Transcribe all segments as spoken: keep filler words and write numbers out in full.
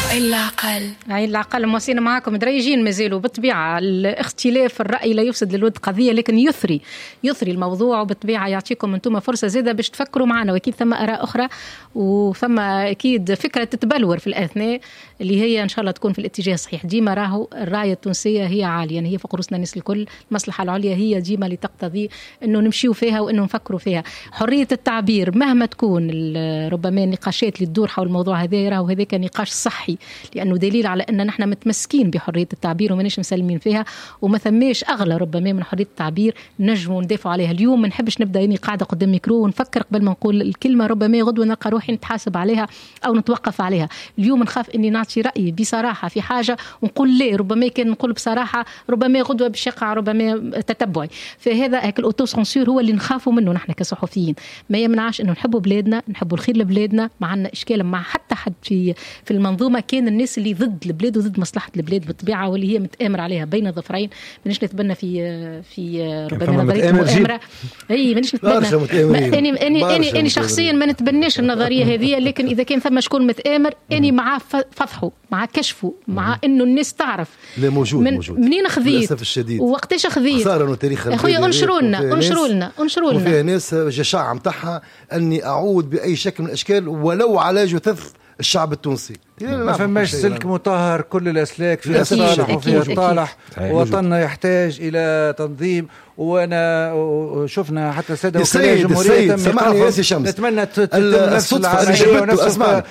إلا أقل إلا أقل. مواسينا معاكم دريجين مازالوا بالطبيعة. الاختلاف الرأي لا يفسد للود قضية، لكن يثري يثري الموضوع، وبالطبيعة يعطيكم أنتم فرصة زيادة باش تفكروا معنا، وأكيد ثم آراء أخرى وثم أكيد فكرة تتبلور في الأثناء اللي هي إن شاء الله تكون في الاتجاه الصحيح. ديما راهو الراية التونسية هي عالية، يعني هي فوق رؤوسنا الناس الكل. المصلحة العليا هي ديما اللي تقتضي أنه نمشيو فيها وأنه نفكروا فيها. حرية التعبير مهما تكون ربما النقاشات اللي تدور حول الموضوع هذا، راهو هذاك نقاش صحي، لأنه دليل على أن نحن متمسكين بحرية التعبير وماناش مسلمين فيها، وما ثماش أغلى ربما من حرية التعبير نجموا ندافعوا عليها. اليوم ما نحبش نبدأ يعني قاعدة قدام ميكرو ونفكر قبل ما نقول الكلمة، ربما غدوة نلقى روحي نتحاسب عليها أو نتوقف عليها. اليوم نخاف إني نعطي رأيي بصراحة في حاجة ونقول ليه، ربما كان نقول بصراحة ربما غدوة باش يقع ربما تتبعي. فهذا هيك الأوتو سنسور هو اللي نخافوا منه نحن كصحفيين. ما يمنعش إنه نحبوا بلادنا، نحبوا الخير لبلادنا، ما عندنا إشكال مع حتى حد في في المنظومة. كان الناس اللي ضد البلاد وضد مصلحة البلاد بالطبيعة، واللي هي متآمر عليها بين ظفرين. مانيش نتبنى في في ربما نظرية مؤامرة، اي مانيش نتبنى. اني اني اني اني شخصيا ما نتبناش النظرية هذه، لكن اذا كان ثم شكون متآمر اني معاه فضحه، مع كشفه، مع انه الناس تعرف لا موجود من موجود منين خذيت ووقتاش خذيت. صار انه تاريخ اخويا انشروا لنا انشروا لنا انشروا لنا وفيها ناس جشاعة متاعها اني اعود باي شكل من الاشكال ولو على جثث الشعب التونسي. ما فماش سلك مطهر، كل الأسلاك فيها صالح وفيها طالح. وطننا يحتاج إلى تنظيم، وأنا شفنا حتى السادة وكلاء الجمهورية سمعني يا سي شمس، نتمنى الصدفة اللي جابته أسمعني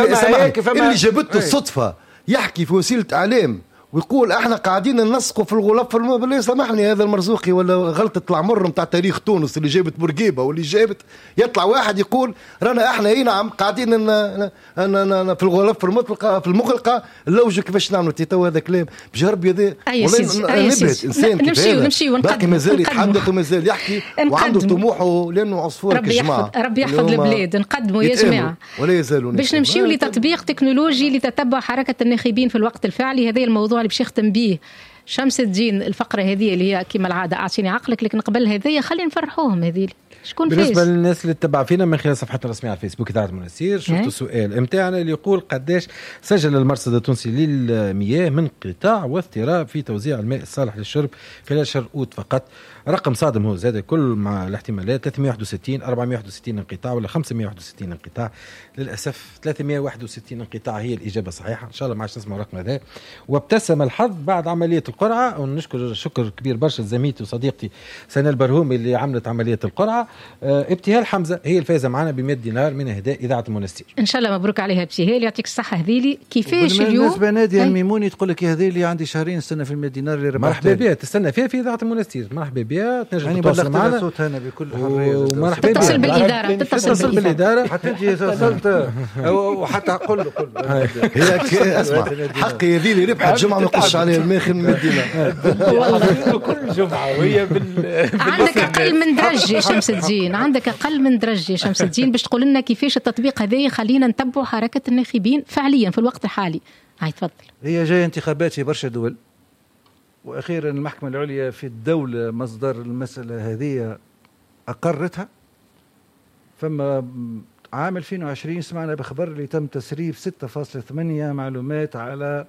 اللي جابته الصدفة يحكي في وسيلة إعلام ويقول احنا قاعدين ننسقوا في الغلاف. بالله سامحني، هذا المرزوقي ولا غلطة العمر نتاع تاريخ تونس اللي جابت بورقيبة واللي جابت. يطلع واحد يقول رانا احنا اي نعم قاعدين في الغلاف في المغلقة نلوجوا كيفاش نعملوا. تو هذا كلام بجرب يدي والله نبهت انسان نمشيو نمشيو باقي مازال يتحدث ومازال يحكي وعنده طموحه لانه عصفور كجماعة. ربي يحفظ البلاد، نقدموا يا جماعة ولا يزالوا باش نمشيو لتطبيق تكنولوجي لتتبع حركة الناخبين في الوقت الفعلي. هذا الموضوع اللي باش يختم به شمس الدين الفقرة هذه اللي هي كما العادة أعطيني عقلك، لكن قبل هذه خلينا نفرحوهم. هذه شكون فايز؟ بالنسبة للناس اللي تتبع فينا من خلال صفحتنا الرسمية على الفيسبوك إذاعة المنستير، شفتوا السؤال امتاعنا اللي يقول قداش سجل المرصد التونسي للمياه من قطاع واضطراب في توزيع الماء الصالح للشرب خلال شهر أوت فقط. رقم صادم هو زاد كل مع الاحتمالات ثلاثمائة وواحد وستين أربعمائة وواحد وستين انقطاع ولا خمسمائة وواحد وستين انقطاع. للأسف ثلاثمائة وواحد وستين انقطاع هي الإجابة الصحيحة. إن شاء الله ما عادش نسمع الرقم هذا. وابتسم الحظ بعد عملية القرعة، ونشكر شكر كبير برشا زميلتي وصديقتي سنة البرهومي اللي عملت عملية القرعة. اه ابتهال حمزة هي الفائزة معنا ب مئة دينار من إهداء إذاعة المنستير. إن شاء الله مبروك عليها ابتهال، يعطيك الصحة. هذيلي كيفاش اليوم بالنسبة نادية الميموني تقول لك يا هذيلي عندي شهرين استنى في المئة دينار اللي ربحتها. مرحبا بها، تستنى فيها في إذاعة المنستير. مرحبا بها، تنجم تتصل معنا صوت هنا بكل حرية. تتصل بالإدارة تتصل بالإدارة حتى تجي اتصلت وحتى قل له قل هي اسمع حقي هذه اللي ربحت جمعة ما نقصش عليها الماخذ من المدينة والله كل جمعة وهي بال عندك أقل من درجة شمس الدين، عندك أقل من درجة شمس الدين باش تقول لنا كيفاش التطبيق هذا يخلينا نتبعوا حركة الناخبين فعليا في الوقت الحالي. هاي تفضل. هي جاية انتخابات في برشا دول، وأخيرا المحكمة العليا في الدولة مصدر المسألة هذه أقرتها. فما عام ألفين وعشرين سمعنا بخبر اللي تم تسريب ستة فاصلة ثمانية معلومات على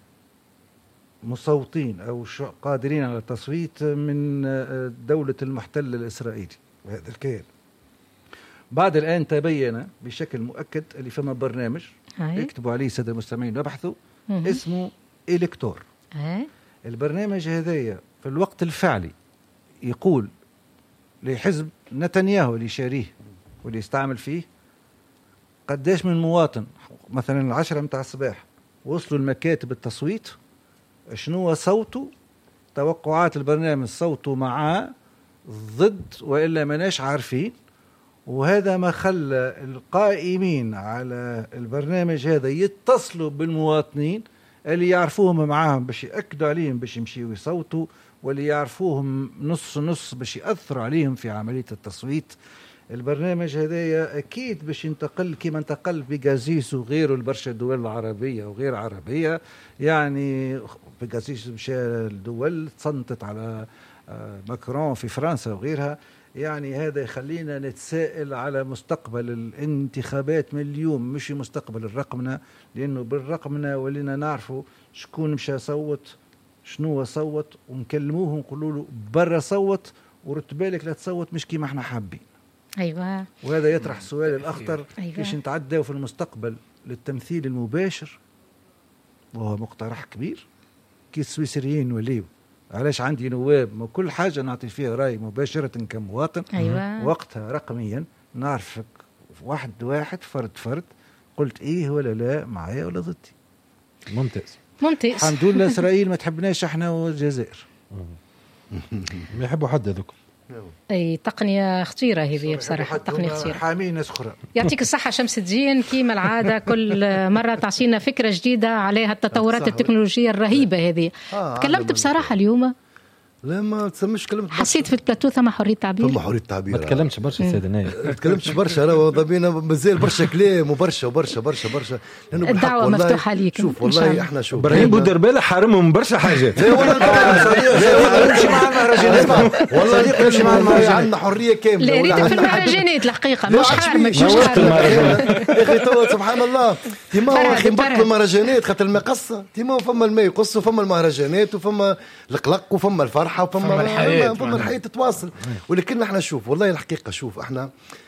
مصوتين أو قادرين على التصويت من دولة المحتل الإسرائيلي. وهذا الكيان بعد الآن تبين بشكل مؤكد اللي فما برنامج يكتبوا عليه سادة المستمعين وابحثوا اسمه إلكتور. البرنامج هذايا في الوقت الفعلي يقول لحزب نتنياهو اللي شاريه واللي يستعمل فيه قداش من مواطن مثلا العشرة متاع الصباح وصلوا المكاتب التصويت، شنو صوته، توقعات البرنامج صوته معاه ضد وإلا مناش عارفين. وهذا ما خلى القائمين على البرنامج هذا يتصلوا بالمواطنين اللي يعرفوهم معاهم باش يأكدوا عليهم باش يمشيوا يصوتوا، واللي يعرفوهم نص نص باش يأثروا عليهم في عملية التصويت. البرنامج هذايا أكيد باش ينتقل كما انتقل بيغازيس وغيره لبرشا دول العربية وغير عربية. يعني بيغازيس مشى الدول تصنتت على ماكرون في فرنسا وغيرها. يعني هذا يخلينا نتساءل على مستقبل الانتخابات من اليوم، مش مستقبل الرقمنة، لأنه بالرقمنة ولينا نعرفوا شكون مشى صوت، شنو صوت، ونكلموه ونقولوا له برا صوت ورد بالك لا تصوت مش كيما احنا حابين. أيوة. وهذا يطرح السؤال الأخطر، أيوة. كيش نتعدوا في المستقبل للتمثيل المباشر، وهو مقترح كبير كي السويسريين وليو. علاش عندي نواب ما كل حاجة نعطي فيها رأي مباشرة كمواطن. أيوة. وقتها رقميا نعرفك واحد واحد فرد فرد قلت إيه ولا لا، معايا ولا ضدي. ممتاز ممتاز. الحمد لله إسرائيل ما تحبناش احنا والجزائر. ما يحبوا حد هذوك. اي تقنيه خطيره هذه بصراحه، تقنيه خطيره. حامين ناس اخرى. يعطيك الصحه شمس الدين، كيما العاده كل مره تعطينا فكره جديده عليها التطورات التكنولوجيه الرهيبه هذه. آه تكلمت بصراحه اليوم؟ لا ما تسمش كلمة. حسيت في البلاتو ثم حريه تعبير؟ ثم حريه تعبير. ما تكلمتش برشا سيد النايب. ما تكلمتش برشا، راه ضبينا مازال برشا كلام وبرشا وبرشا برشا برشا. لانه الدعوه مفتوحه ليك. شوف والله احنا شوف ابراهيم بودربالة حارمهم برشا حاجات. لا والله نمشي مع المهرجانات، والله نمشي مع المهرجانات، عندنا حريه كامله. لا ريتك في المهرجانات الحقيقه مش حارمك مش حارمك يا اخي. تو سبحان الله تيما يا اخي نبطلوا المهرجانات خاطر الماء قصه، تيما فما الماء يقص وفما المهرجانات وفما القلق وفما الفرحه وفما الحياه، فما الحياه تتواصل. ولكن احنا شوف والله الحقيقه شوف احنا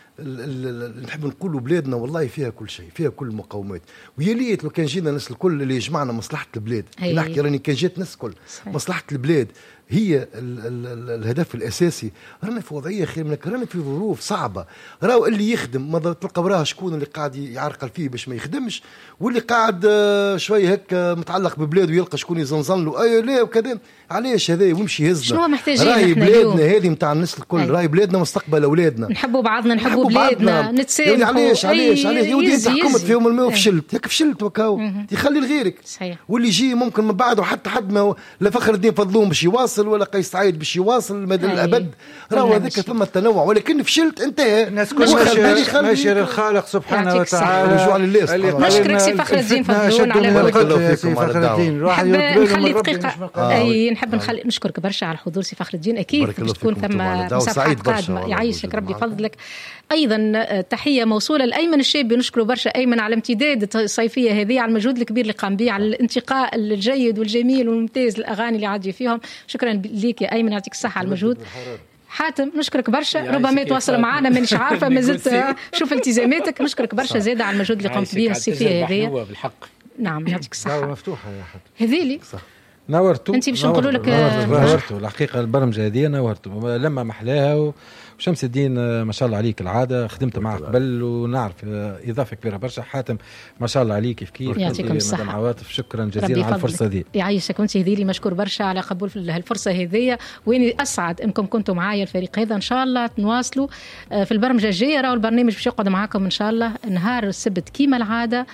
نحب نقولوا بلادنا والله فيها كل شيء، فيها كل المقومات، ويا ليت لو كان جينا الناس الكل اللي يجمعنا مصلحه البلاد. نحكي راني كان جات الناس الكل مصلحه البلاد هي ال ال ال الهدف الاساسي. رانا في وضعيه خير منك، رانا في ظروف صعبه، راهو اللي يخدم ما تلقى براه شكون اللي قاعد يعرقل فيه باش ما يخدمش، واللي قاعد شويه هيك متعلق ببلاده ويلقى شكون يزنزن له اي لا وكذا. علاش هذا ويمشي يهزنا؟ شنو محتاجين راهي بلادنا هذه نتاع الناس الكل، راهي بلادنا مستقبل اولادنا، نحبوا بعضنا نحبوا بلادنا نتسامحوا. علاش علاش علاش يا ودي انت حكومه في يوم الماء وفشلت، هيك فشلت وكاو تخلي لغيرك. صحيح. واللي يجي ممكن من بعده حتى حد ما لا فخر الدين فضلون باش يواصل ولا قيس سعيد باش يواصل مدى الابد، راهو هذاك ثم التنوع. ولكن فشلت انتهى. الناس كلها ماشي للخالق سبحانه وتعالى. رجوع لله. نشكرك سي فخر الدين فضلون على وجودك. فخر الدين نحب نخلي دقيقه اي نحب نخلي نشكرك برشا على الحضور سي فخر الدين. اكيد باش تكون ثم مسابقات قادمه يعيشك ربي فضلك. ايضا تحيه موصوله لايمن الشابي، نشكره برشا ايمن على امتداد الصيفيه هذه، على المجهود الكبير اللي قام به، على الانتقاء الجيد والجميل والممتاز الاغاني اللي عادي فيهم. شكرا ليك يا ايمن، يعطيك الصحه على المجهود. حاتم نشكرك برشا، ربما تواصل معنا مانيش عارفه ما زلت شوف التزاماتك. نشكرك برشا زاده على المجهود اللي قمت به الصيفيه هذه. نعم يعطيك الصحه. مفتوحه يا حاتم هذه لي نورتوا انت باش نقولوا لك نورتوا الحقيقه البرمجه هذه نورتوا لما محلاها. وشمس الدين ما شاء الله عليك العاده خدمت معه قبل ونعرف اضافه كبيره برشا. حاتم ما شاء الله عليك كيف كيف. يعطيكم الصحه. عواطف شكرا جزيلا على الفرصه دي. يعيشك وانت هذيلي مشكور برشا على قبول الفرصه هذه، واني اسعد انكم كنتوا معايا الفريق هذا. ان شاء الله تواصلوا في البرمجه الجايه، راهو البرنامج باش يقعد معاكم ان شاء الله نهار السبت كيما العاده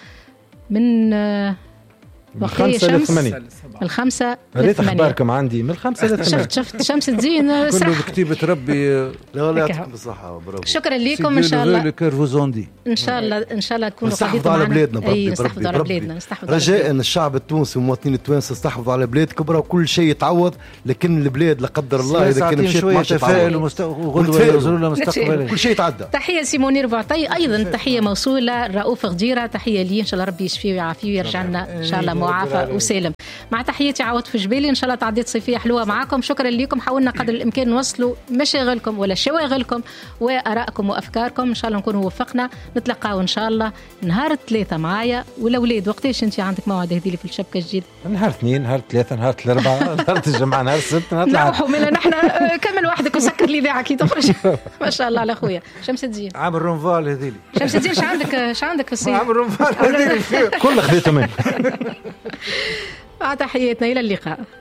من من خمسة لثمانية. الخمسة ريت أخباركم عندي من الخمسة لثمانية. شفت شفت شمس الدين كله بكتيبة ربي. لا لا يعطيكم الصحة برافو. شكرا لكم إن شاء الله. إن شاء الله إن شاء الله تكونوا قضيتوا معنا. على بلادنا بربي بربي على بلادنا. رجاء الشعب التونسي والمواطنين التوانسة استحفظوا على بلادكم، برا كل شيء يتعوض، لكن البلاد لا قدر الله إذا كان مشيت ما تفائل وغدوة يوصلوا لنا مستقبل كل شيء يتعدى. تحية سيمونير بعطي، أيضا تحية موصولة رؤوف غديرة، تحية لي إن شاء الله ربي يشفيه ويعافيه ويرجع لنا إن شاء الله معافى وسالم. مع تحياتي عوض في جبالي، ان شاء الله تعديت صيفيه حلوه معاكم. شكرا لكم، حاولنا قدر الامكان نوصلوا مشاغلكم ولا شواغلكم وارائكم وافكاركم. ان شاء الله نكونوا وفقنا. نتلقاو ان شاء الله نهار الثلاثاء معايا والاولاد. وقتاش انت عندك موعد هذي في الشبكه الجديده؟ نهار اثنين، نهار ثلاثه، نهار الاربعاء، نهار الجمعه، نهار السبت، نهار الأحد. نروحوا منا نحن. كمل وحدك وسكر لي ذاعك كي تخرج. ما شاء الله على خويا شمس الدين. عامل رونفال هذيلي. شمس الدين ايش عندك ايش عندك في الصيف؟ عامل رونفال هذيلي كل خذيته منه. مع تحياتنا إلى اللقاء.